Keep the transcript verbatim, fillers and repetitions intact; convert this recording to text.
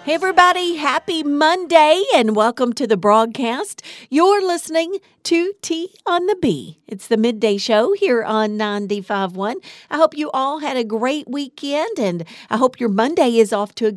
Hey, everybody, happy Monday and welcome to the broadcast. You're listening to T on the B. It's the midday show here on ninety-five point one. I hope you all had a great weekend and I hope your Monday is off to a